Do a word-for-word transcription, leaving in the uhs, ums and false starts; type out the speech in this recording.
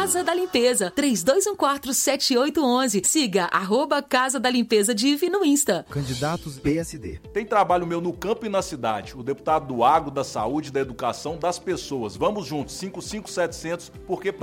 Casa da Limpeza, três dois um quatro, sete oito um um. Siga arroba Casa da Limpeza Div no Insta. Candidatos P S D. Tem trabalho meu no campo e na cidade. O deputado do agro, da saúde, da educação, das pessoas. Vamos juntos, cinco cinco setecentos, porque